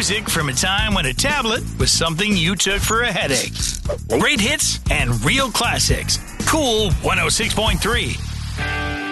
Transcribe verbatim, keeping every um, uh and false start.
music from a time when a tablet was something you took for a headache. Great hits and real classics. Cool one oh six point three.